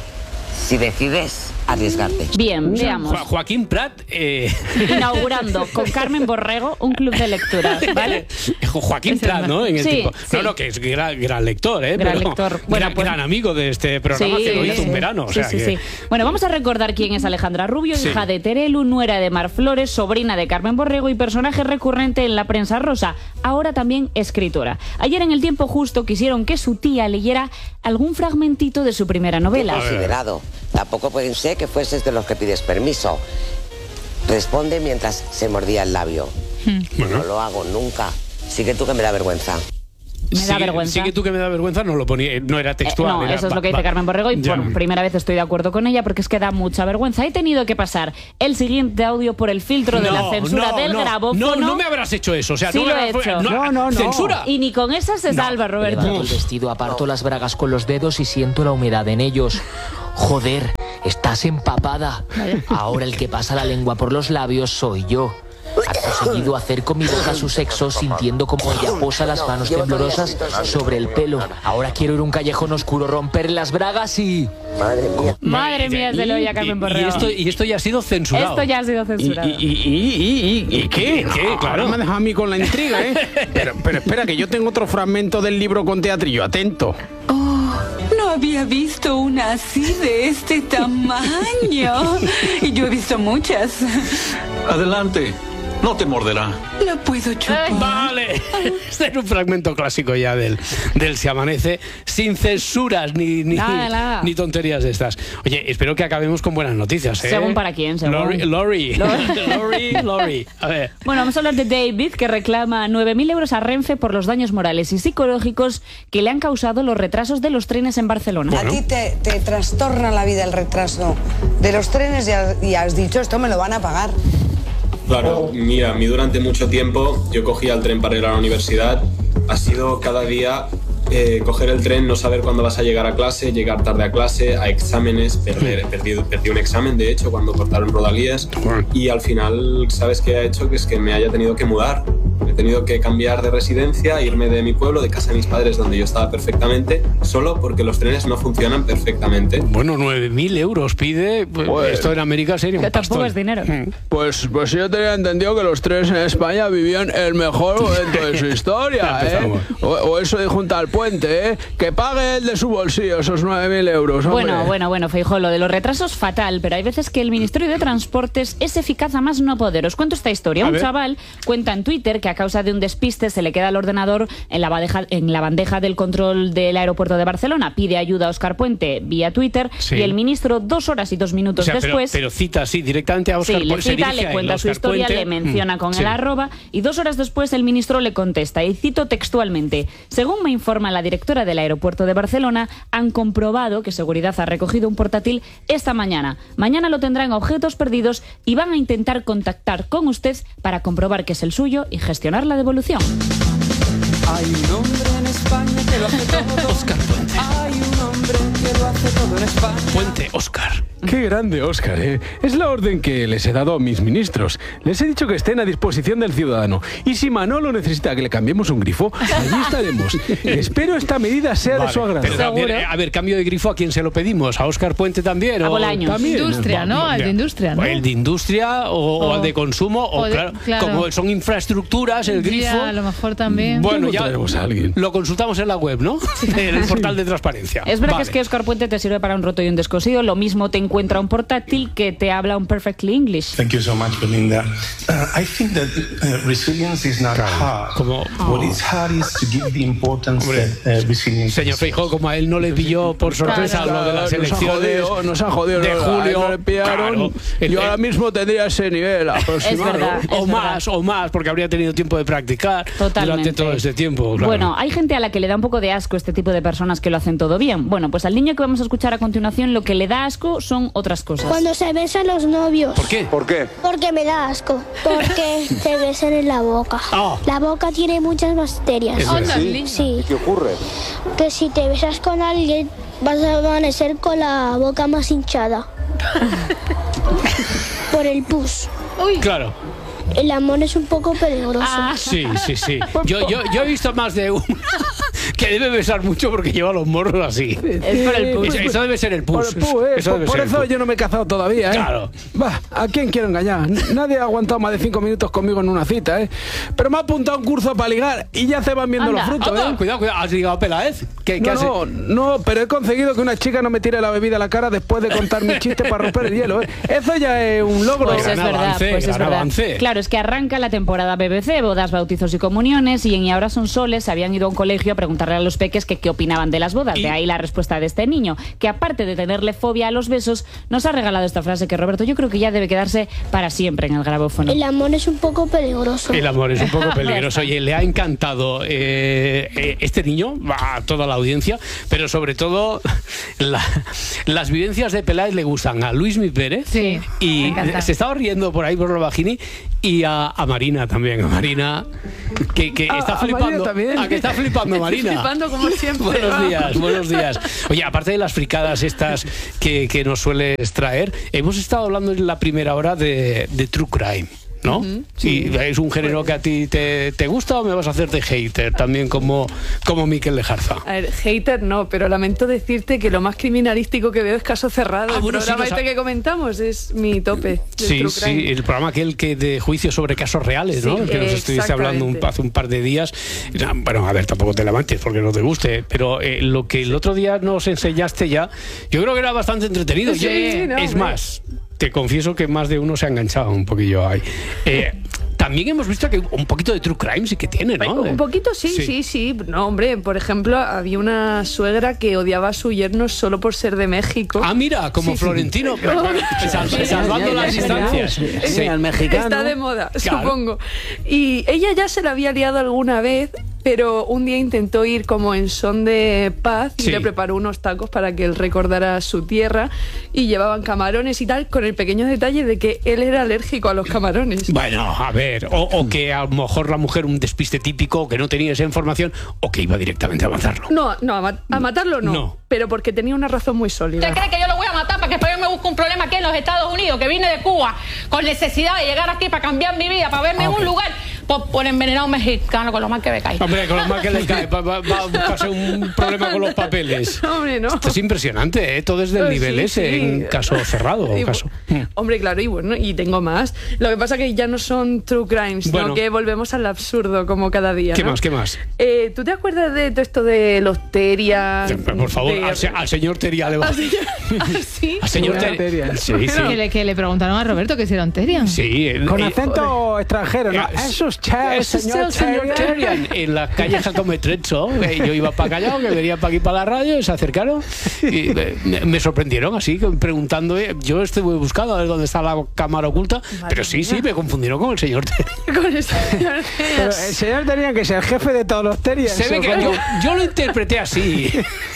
Si decides arriesgarte. Bien, veamos. Jo- Joaquín Prat eh... Inaugurando con Carmen Borrego un club de lectura, ¿vale? Jo- Joaquín Es el Prat, ¿no? En el sí, tiempo. sí. No, no, que es gran, gran lector, ¿eh? Gran Pero lector. Bueno, gran, pues- gran amigo de este programa Sí, que lo hizo sí. un verano. O Sí, sea sí, que... sí. Bueno, vamos a recordar quién es Alejandra Rubio, Sí. hija de Terelu, nuera de Mar Flores, sobrina de Carmen Borrego y personaje recurrente en la prensa rosa, ahora también escritora. Ayer en El Tiempo Justo quisieron que su tía leyera algún fragmentito de su primera novela. Considerado. Tampoco puede ser que fueses de los que pides permiso. Responde mientras se mordía el labio. No lo hago nunca. Sí que tú que me da vergüenza. Me da Sí, vergüenza. Sí que tú que me da vergüenza no lo ponía, eh, no era textual. Eh, no, era- eso es lo que va- dice va- Carmen Borrego y Ya. por primera vez estoy de acuerdo con ella porque es que da mucha vergüenza. He tenido que pasar el siguiente audio por el filtro de la No, censura no, del no, grabófono. No, no me habrás hecho eso. O sea, Sí no lo me he habrás- hecho. no, no, no. Censura. Y ni con esa se salva, Roberto. Levanto el vestido, aparto las bragas con los dedos y siento la humedad en ellos. Joder, estás empapada. Ahora el que pasa la lengua por los labios soy yo. Acto seguido acerco mi boca a su sexo sintiendo como ella posa las manos temblorosas sobre el pelo. Ahora quiero ir a un callejón oscuro, romper las bragas y... Madre mía. Madre mía, se lo oye a Carmen Y Borrego. esto, y esto ya ha sido censurado. Esto ya ha sido censurado. ¿Y, y, y, y, y qué? ¿Qué? Claro. Ahora me ha dejado a mí con la intriga, ¿eh? Pero, pero espera, que yo tengo otro fragmento del libro con teatrillo. Atento. No había visto una así de este tamaño. Y yo he visto muchas. Adelante. no te morderá. No puedo chupar. Vale, este es un fragmento clásico ya del, del Se Amanece, sin censuras ni, ni, Nada, nada. ni tonterías de estas. Oye, espero que acabemos con buenas noticias, ¿eh? Según para quién, según. Lori, Lori, Lori. Lori, Lori. A ver. Bueno, vamos a hablar de David, que reclama nueve mil euros a Renfe por los daños morales y psicológicos que le han causado los retrasos de los trenes en Barcelona. A ti te, te trastorna la vida el retraso de los trenes y has, y has dicho, esto me lo van a pagar. Claro, mira, a mí durante mucho tiempo yo cogía el tren para ir a la universidad. Ha sido cada día eh, coger el tren, no saber cuándo vas a llegar a clase, llegar tarde a clase, a exámenes, perder, perdí, perdí un examen de hecho cuando cortaron Rodalías y al final, ¿sabes qué ha hecho? Que es que me haya tenido que mudar. He tenido que cambiar de residencia, irme de mi pueblo, de casa de mis padres, donde yo estaba perfectamente, solo porque los trenes no funcionan perfectamente. Bueno, nueve mil euros pide. Pues, Pues, esto en América sería un Que tampoco pastón. es dinero. Pues, pues yo tenía entendido que los trenes en España vivían el mejor momento de su historia, Ya ¿eh? empezamos. O, o eso de junto al puente, ¿eh? Que pague él de su bolsillo esos nueve mil euros, hombre. Bueno, bueno, bueno, Feijóo, lo de los retrasos fatal, pero hay veces que el Ministerio de Transportes es eficaz a más no poder. Os cuento esta historia. A Un ver. chaval cuenta en Twitter que a causa de un despiste se le queda el ordenador en la bandeja, en la bandeja del control del aeropuerto de Barcelona. Pide ayuda a Óscar Puente vía Twitter Sí. y el ministro, dos horas y dos minutos O sea, pero, después... pero cita, sí, directamente a Óscar Sí, le Puente. se cita, dirige le a él, cuenta su Óscar historia, Puente. le menciona Mm, con sí. el arroba y dos horas después el ministro le contesta y cito textualmente: según me informa la directora del aeropuerto de Barcelona, han comprobado que seguridad ha recogido un portátil esta mañana. Mañana lo tendrán objetos perdidos y van a intentar contactar con usted para comprobar que es el suyo y gestionar la devolución. Hay un hombre en España que lo hace todo. Óscar Puente. Hay un hombre que lo hace todo en España. Puente, Óscar. Qué grande, Óscar, ¿eh? Es la orden que les he dado a mis ministros. Les he dicho que estén a disposición del ciudadano. Y si Manolo necesita que le cambiemos un grifo, allí estaremos. Espero esta medida sea Vale, de su agrado. pero también, eh, a ver, cambio de grifo, ¿a quién se lo pedimos? ¿A Óscar Puente también? A o- Bolaños. También. Industria, ¿no? Al de industria, ¿no? El de industria o, o O- al de consumo, o, o de- claro, claro. como son infraestructuras, el grifo. Ya, a lo mejor también. Bueno, ¿Cómo ya traemos a alguien? lo consultamos en la web, ¿no? En el portal de transparencia. Es verdad Vale. que es que Óscar Puente te sirve para un roto y un descosido. Lo mismo te encuentra un portátil que te habla un perfectly English. Thank you so much, Belinda. Uh, I think that uh, resilience is not hard. Como- What is hard is to give the importance Hombre, that uh, resilience. Señor Feijóo, como a él no le pilló por sorpresa Claro, lo de las nos ha elecciones jodido, nos ha jodido, de no, julio, no le pillaron. claro, el- Yo ahora mismo tendría ese nivel aproximado. verdad. o es más, o más, porque habría tenido tiempo de practicar Totalmente. durante todo este tiempo. Claro. Bueno, hay gente a la que le da un poco de asco este tipo de personas que lo hacen todo bien. Bueno, pues al niño que vamos a escuchar a continuación lo que le da asco son otras cosas. Cuando se besan los novios. ¿Por qué? ¿Por qué? Porque me da asco. Porque te besan en la boca. Ah. La boca tiene muchas bacterias. Es verdad. Sí. Sí. ¿Qué ocurre? Que si te besas con alguien, vas a amanecer con la boca más hinchada. Por el pus. Claro. El amor es un poco peligroso. Sí, sí, sí. Yo, yo, yo he visto más de uno que debe besar mucho porque lleva los morros así. Es por el pus. Eso, eso debe ser el Por pus. el pus, ¿eh? Eso Por, debe por ser el eso pus. yo no me he casado todavía, ¿eh? Claro. Va, ¿a quién quiero engañar? N- Nadie ha aguantado más de cinco minutos conmigo en una cita, ¿eh? Pero me ha apuntado a un curso para ligar y ya se van viendo Anda. los frutos, Anda, ¿eh? cuidado, cuidado. ¿Has ligado a Peláez? ¿Qué, qué No, has no, no, pero he conseguido que una chica no me tire la bebida a la cara después de contar mi chiste para romper el hielo, ¿eh? Eso ya es un logro. Pues Gran es verdad, avance, pues es gran verdad. avance. Claro, es que arranca la temporada B B C, bodas, bautizos y comuniones, y en Y ahora son soles se habían ido a un colegio a preguntarle a los peques que qué opinaban de las bodas. Y- De ahí la respuesta de este niño, que aparte de tenerle fobia a los besos, nos ha regalado esta frase que, Roberto, yo creo que ya debe quedarse para siempre en el grabófono. El amor es un poco peligroso. El amor es un poco peligroso. Oye, le ha encantado eh, eh, este niño a toda la audiencia, pero sobre todo la- las vivencias de Peláez le gustan a Luismi Pérez Sí, me y encanta. se estaba riendo por ahí por lo bajini y a, a Marina también, a Marina que, que A- está a Marina flipando, también. a que está flipando Marina. Flipando como siempre. Buenos días, buenos días. Oye, aparte de las fricadas estas que, que nos sueles traer, hemos estado hablando en la primera hora de, de True Crime, ¿no? Ujú, Sí. ¿Es un género que a ti te, te gusta o me vas a hacer de hater también como, como Miquel Lejarza? A ver, hater no, pero lamento decirte que lo más criminalístico que veo es Caso Cerrado. Ah, el bueno, sí, programa nos ha- este que comentamos es mi tope. del Sí, True sí, Crime. el programa aquel que de juicio sobre casos reales, ¿no? Sí, El que nos estuviste hablando un, exactamente. hace un par de días. Bueno, a ver, tampoco te levantes porque no te guste, pero eh, lo que el otro día nos enseñaste ya, yo creo que era bastante entretenido. Sí, Yo- sí, no, es hombre. más, te confieso que más de uno se ha enganchado un poquillo ahí. Eh, también hemos visto que un poquito de true crime sí que tiene, ¿no? Un poquito sí, sí, sí, sí. No, hombre, por ejemplo, había una suegra que odiaba a su yerno solo por ser de México. Ah, mira, como Sí, Florentino, sí. sal- salvando las distancias. Sí, al mexicano. Está de moda, Claro. supongo. Y ella ya se la había liado alguna vez, pero un día intentó ir como en son de paz y Sí. le preparó unos tacos para que él recordara su tierra y llevaban camarones y tal, con el pequeño detalle de que él era alérgico a los camarones. Bueno, a ver, o, o que a lo mejor la mujer un despiste típico, que no tenía esa información, o que iba directamente a matarlo. No, no, a, ma- a matarlo no, No. pero porque tenía una razón muy sólida. ¿Usted cree que yo lo voy a matar para que después yo me busque un problema aquí en los Estados Unidos, que vine de Cuba con necesidad de llegar aquí para cambiar mi vida, para verme Ah, en ok. un lugar por, por envenenado mexicano, con lo mal que me cae? Hombre, con lo mal que le cae, va, va- va a buscarse un problema con los papeles. Hombre, no. Esto es impresionante, ¿eh? Todo es del Eh, nivel sí, ese, sí. en caso cerrado. Y- caso. Hombre, claro, y bueno, y tengo más. Lo que pasa que ya no son true crimes, Bueno. sino que volvemos al absurdo como cada día. ¿Qué ¿no? más, qué más? Eh, ¿Tú te acuerdas de todo esto de los Terias? Por favor, de- al, se- al señor Teria le va. ¿Sí? Al señor Teria. Sí, sí. Que, le, que le preguntaron a Roberto que si era un Terian. Sí, el- Con eh, acento extranjero, ¿no? eh, Eso es chévere, Ese es señor el señor Terrian. Terrian, en la calle Jacome Trecho. Eh, Yo iba para Callao, que venía para aquí para la radio, y se acercaron y eh, me, me sorprendieron así, que preguntando. eh, Yo estuve buscando a ver dónde está la cámara oculta, pero sí, sí, me confundieron con el señor Terrian. Con el señor Pero el señor tenía que ser el jefe de todos los Terriers. Se ve ¿o que cómo? yo, yo lo interpreté así.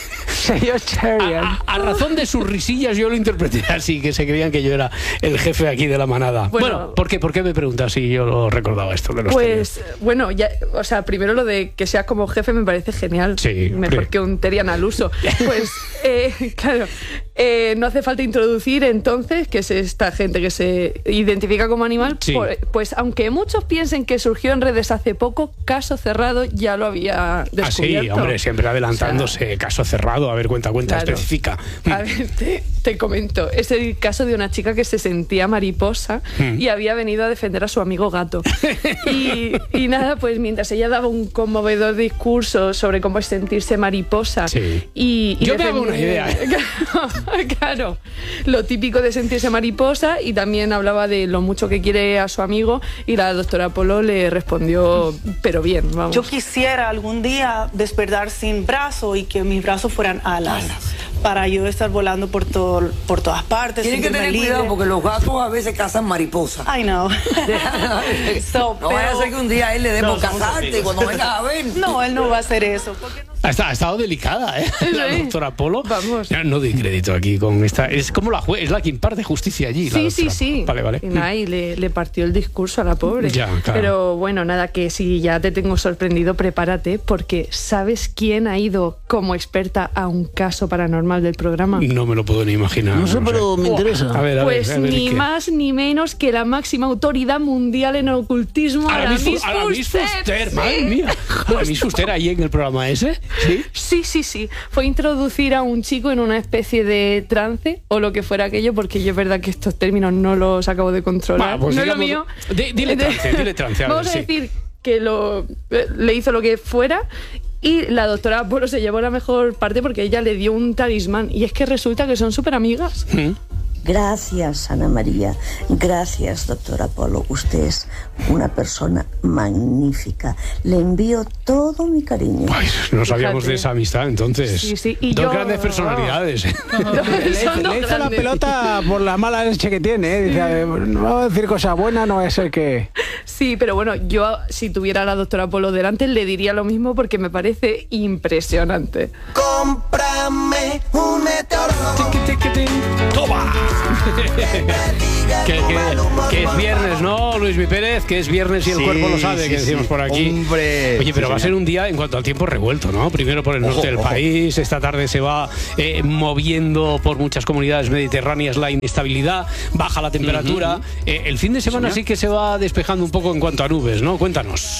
Señor Terrian. A, a razón de sus risillas yo lo interpreté así, que se creían que yo era el jefe aquí de la manada. Bueno, Bueno, ¿por qué? ¿Por qué me preguntas si yo lo recordaba esto de los Pues, bueno, ya, o sea, primero lo de que seas como jefe me parece genial. Sí, Mejor hombre. que un Terian al uso. Pues, eh, claro, eh, no hace falta introducir entonces que es esta gente que se identifica como animal. Sí. Por- pues, aunque muchos piensen que surgió en redes hace poco, caso cerrado ya lo había Ah, descubierto. sí, hombre, siempre adelantándose, caso cerrado. A ver, cuenta, cuenta, Claro. especifica. A ver, te, te comento. Es el caso de una chica que se sentía mariposa Mm. y había venido a defender a su amigo gato. Y, y nada, pues mientras ella daba un conmovedor discurso sobre cómo es sentirse mariposa. Sí. Y, y Yo me hago una defender- idea, ¿eh? Claro, lo típico de sentirse mariposa, y también hablaba de lo mucho que quiere a su amigo, y la doctora Polo le respondió, pero bien, vamos. Yo quisiera algún día despertar sin brazo y que mis brazos fueran alas, para yo estar volando por, todo, por todas partes. Tienen que sentirme tener libre. cuidado porque los gatos a veces cazan mariposas. I know. So, No vaya a pero- ser que un día él le dé No, por somos casarte y amigos. cuando vengas a ver. No, él no va a hacer eso. Ha estado, ha estado delicada, ¿eh? La Sí. doctora Polo. Vamos. Ya no doy crédito aquí con esta. Es como la juez, es la que imparte justicia allí. la Sí, sí, doctora. sí. Vale, vale. Y nada, y le, le partió el discurso a la pobre. Ya, claro. Pero bueno, nada, que si ya te tengo sorprendido, prepárate, porque ¿sabes quién ha ido como experta a un caso paranormal del programa? No me lo puedo ni imaginar. No sé, pero me interesa. A ver, a Pues ver, a ver, ¿y ni qué? más ni menos que la máxima autoridad mundial en ocultismo, Aramis Fu- Aramis Aramis Fuster. Fuster, Sí. madre mía. Aramis Fuster ahí en el programa ese. Sí. Sí, sí, sí. Fue introducir a un chico en una especie de trance o lo que fuera aquello, porque yo es verdad que estos términos no los acabo de controlar. Va, pues no es lo digamos- mío. di- dile trance, dile trance, a Vamos ver, a sí. decir que lo, eh, le hizo lo que fuera, y la doctora Apolo se llevó la mejor parte porque ella le dio un talismán, y es que resulta que son súper amigas. Gracias, Ana María. Gracias, doctora Polo. Usted es una persona magnífica. Le envío todo mi cariño. No sabíamos Fíjate. de esa amistad, entonces. Sí, sí, y Dos yo- grandes personalidades. ¿eh? Le, le hizo la pelota por la mala leche que tiene. ¿eh? Dice, a ver, no vamos a decir cosas buenas, no va a ser que... Sí, pero bueno, yo si tuviera a la doctora Polo delante le diría lo mismo porque me parece impresionante. Cómprame un meteoro. ¡Toma! que, que- que es viernes, ¿no, Luis Mi Pérez? Que es viernes y el Sí, cuerpo lo sabe, sí, que decimos sí. por aquí. Hombre. Oye, pero Sí, va a señor. ser un día en cuanto al tiempo revuelto, ¿no? Primero por el Ojo, norte del ojo. país, esta tarde se va eh, moviendo por muchas comunidades mediterráneas la inestabilidad, baja la temperatura. Ujú. Eh, el fin de semana Señor. sí que se va despejando un poco en cuanto a nubes, ¿no? Cuéntanos.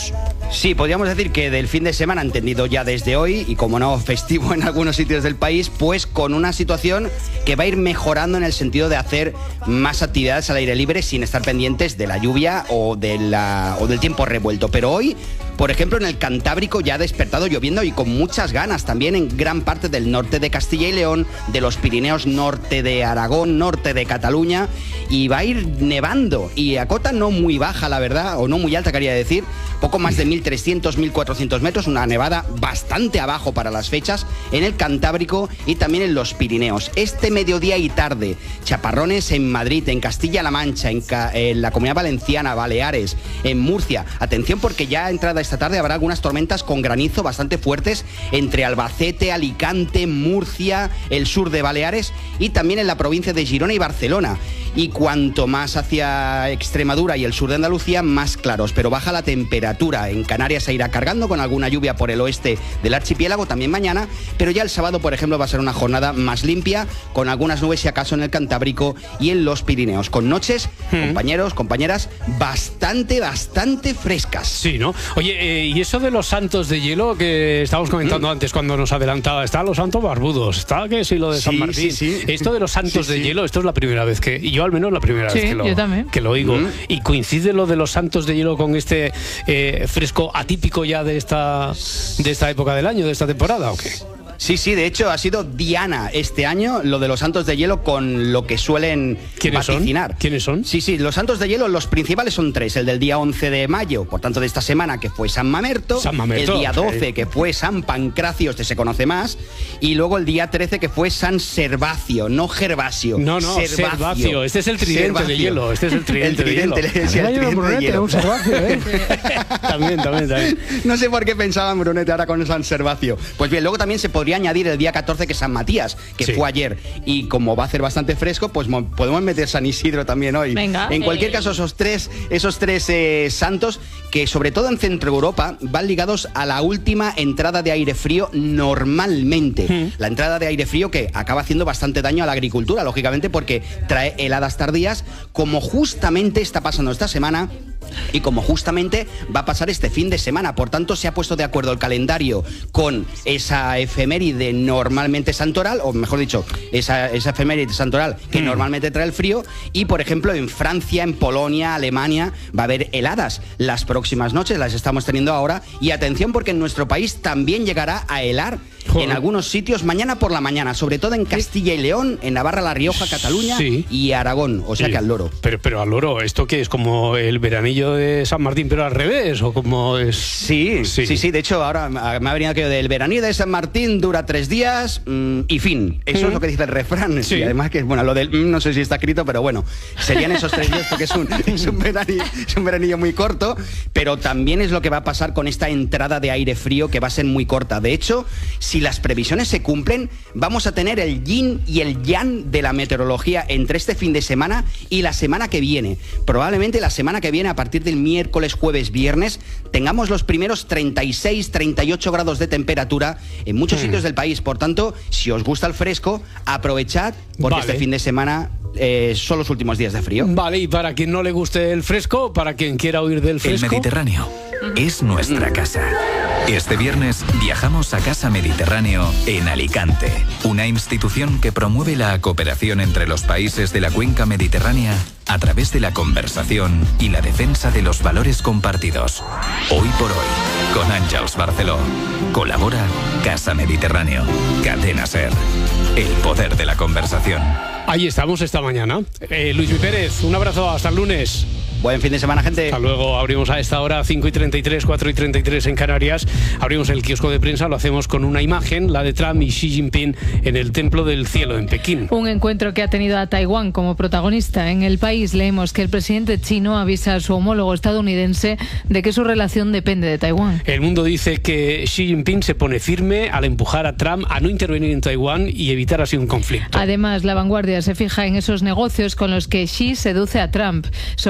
Sí, podríamos decir que del fin de semana, entendido ya desde hoy, y como no festivo en algunos sitios del país, pues con una situación que va a ir mejorando en el sentido de hacer más actividades al aire libre sin estar pendientes de la lluvia o, de la, o del tiempo revuelto. Pero hoy, por ejemplo, en el Cantábrico ya ha despertado lloviendo y con muchas ganas, también en gran parte del norte de Castilla y León, de los Pirineos, norte de Aragón, norte de Cataluña, y va a ir nevando, y a cota no muy baja, la verdad, o no muy alta, quería decir, poco más de mil trescientos, mil cuatrocientos metros, una nevada bastante abajo para las fechas, en el Cantábrico y también en los Pirineos. Este mediodía y tarde, chaparrones en Madrid, en Castilla-La Mancha, en, Ca en la Comunidad Valenciana, Baleares, en Murcia. Atención, porque ya entrada esta tarde habrá algunas tormentas con granizo bastante fuertes entre Albacete, Alicante, Murcia, el sur de Baleares y también en la provincia de Girona y Barcelona. Y cuanto más hacia Extremadura y el sur de Andalucía, más claros, pero baja la temperatura. En Canarias se irá cargando con alguna lluvia por el oeste del archipiélago también mañana, pero ya el sábado, por ejemplo, va a ser una jornada más limpia, con algunas nubes si acaso en el Cantábrico y en los Pirineos, con noches, hmm. compañeros, compañeras, bastante, bastante frescas. Sí, ¿no? Oye, eh, y eso de los santos de hielo que estábamos comentando mm. antes cuando nos adelantaba, está los santos barbudos, está que sí lo de San sí, Martín. Sí, sí. Esto de los santos sí, de sí. hielo, esto es la primera vez que, y yo al menos la primera sí, vez que lo, yo también. que lo oigo. Mm. Y coincide lo de los santos de hielo con este eh, fresco atípico ya de esta, de esta época del año, de esta temporada, ¿o qué? Sí, sí, de hecho ha sido diana este año lo de los santos de hielo con lo que suelen ¿Quiénes vaticinar. Son? ¿Quiénes son? Sí, sí, los santos de hielo, los principales son tres. El del día once de mayo, por tanto de esta semana, que fue San Mamerto. San Mamerto. El día doce, sí. que fue San Pancracio, este se conoce más. Y luego el día trece, que fue San Servacio, no Gervasio. No, no, Servacio. Servacio. Este es el tridente Servacio. de hielo. Este es el tridente, el tridente de hielo. Sí, el tridente de hielo. Un Servacio, ¿eh? también, también, también. No sé por qué pensaban Brunete ahora con San Servacio. Pues bien, luego también se podría añadir el día catorce, que es San Matías, que sí. fue ayer, y como va a hacer bastante fresco, pues podemos meter San Isidro también hoy. Venga. En cualquier eh. caso, esos tres, esos tres eh, santos, que sobre todo en Centro Europa van ligados a la última entrada de aire frío normalmente. Mm. La entrada de aire frío que acaba haciendo bastante daño a la agricultura, lógicamente, porque trae heladas tardías, como justamente está pasando esta semana y como justamente va a pasar este fin de semana. Por tanto, se ha puesto de acuerdo el calendario con esa efeméride normalmente santoral, o mejor dicho, esa, esa efeméride santoral que mm. normalmente trae el frío, y por ejemplo en Francia, en Polonia, Alemania va a haber heladas las próximas noches, las estamos teniendo ahora, y atención porque en nuestro país también llegará a helar Joder. en algunos sitios mañana por la mañana, sobre todo en Castilla y León, en Navarra, La Rioja, Cataluña sí. y Aragón, o sea sí. que al loro. Pero, pero al loro, ¿esto qué es? ¿Como el veranillo de San Martín pero al revés? ¿O como es? Sí, sí, sí, sí, de hecho ahora me ha venido aquello del veranillo de San Martín dura tres días mmm, y fin, eso mm. es lo que dice el refrán, sí. y además que, bueno, lo del mmm, no sé si está escrito, pero bueno, serían esos tres días porque es un, es, un veranillo, es un veranillo muy corto, pero también es lo que va a pasar con esta entrada de aire frío que va a ser muy corta. De hecho, si las previsiones se cumplen, vamos a tener el yin y el yang de la meteorología entre este fin de semana y la semana que viene. Probablemente la semana que viene, a partir del miércoles, jueves, viernes, tengamos los primeros treinta y seis, treinta y ocho grados de temperatura en muchos mm. sitios del país. Por tanto, si os gusta el fresco, aprovechad porque vale. este fin de semana eh, son los últimos días de frío. Vale, y para quien no le guste el fresco, para quien quiera huir del fresco... El Mediterráneo es nuestra casa. Este viernes viajamos a Casa Mediterráneo en Alicante, una institución que promueve la cooperación entre los países de la cuenca mediterránea a través de la conversación y la defensa de los valores compartidos. Hoy por hoy, con Àngels Barceló. Colabora Casa Mediterráneo, Cadena SER. El poder de la conversación. Ahí estamos esta mañana. Eh, Luis Mi Pérez, un abrazo, hasta el lunes. Buen fin de semana, gente. Hasta luego. Abrimos a esta hora cinco y treinta y tres, cuatro y treinta y tres en Canarias. Abrimos el kiosco de prensa, lo hacemos con una imagen, la de Trump y Xi Jinping en el Templo del Cielo en Pekín. Un encuentro que ha tenido a Taiwán como protagonista. En El País leemos que el presidente chino avisa a su homólogo estadounidense de que su relación depende de Taiwán. El Mundo dice que Xi Jinping se pone firme al empujar a Trump a no intervenir en Taiwán y evitar así un conflicto. Además, La Vanguardia se fija en esos negocios con los que Xi seduce a Trump. Sobre Irán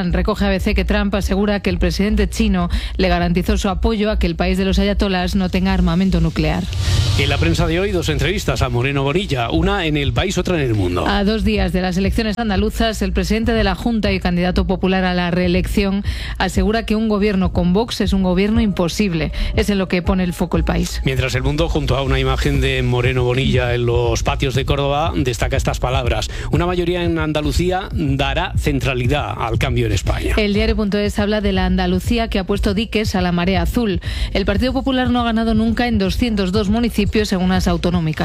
Irán. Recoge A B C que Trump asegura que el presidente chino le garantizó su apoyo a que el país de los ayatolás no tenga armamento nuclear. En la prensa de hoy, dos entrevistas a Moreno Bonilla, una en El País, otra en El Mundo. A dos días de las elecciones andaluzas, el presidente de la Junta y candidato popular a la reelección asegura que un gobierno con Vox es un gobierno imposible. Es en lo que pone el foco El País. Mientras El Mundo, junto a una imagen de Moreno Bonilla en los patios de Córdoba, destaca estas palabras: una mayoría en Andalucía dará centralidad al cambio en España. El diario.es habla de la Andalucía que ha puesto diques a la marea azul. El Partido Popular no ha ganado nunca en doscientos dos municipios en unas autonómicas.